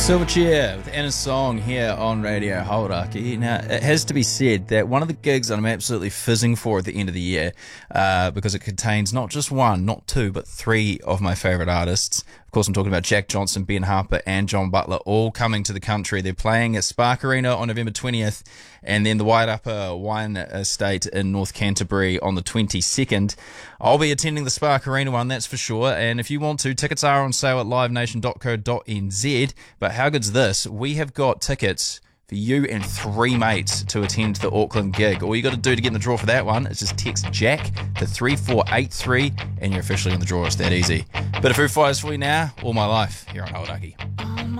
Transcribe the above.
Silverchair with Anna's Song here on Radio Hauraki. Now, it has to be said that one of the gigs that I'm absolutely fizzing for at the end of the year, because it contains not just one, not two, but three of my favourite artists. Of course, I'm talking about Jack Johnson, Ben Harper, and John Butler, all coming to the country. They're playing at Spark Arena on November 20th, and then the Wairapa Wine Estate in North Canterbury on the 22nd. I'll be attending the Spark Arena one, that's for sure, and if you want to, tickets are on sale at livenation.co.nz. But how good's this? We have got tickets for you and three mates to attend the Auckland gig. All you got to do to get in the draw for that one is just text Jack to 3483 and you're officially in the draw. It's that easy. Bit of Foo Fighters for you now, All My Life, here on Hauraki.